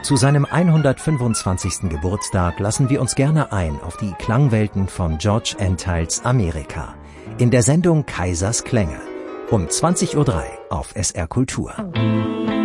Zu seinem 125. Geburtstag lassen wir uns gerne ein auf die Klangwelten von George Antheils Amerika in der Sendung Kaisers Klänge um 20:03 Uhr auf SR Kultur.